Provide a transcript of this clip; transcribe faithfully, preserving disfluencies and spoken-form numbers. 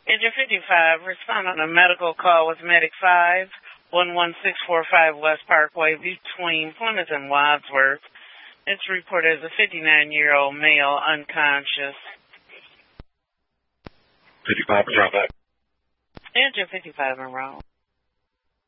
Engine fifty-five, respond on a medical call with Medic five, one one six four five West Parkway between Plymouth and Wadsworth. It's reported as a fifty-nine-year-old male unconscious. fifty-five, drop back. Engine fifty-five, en route.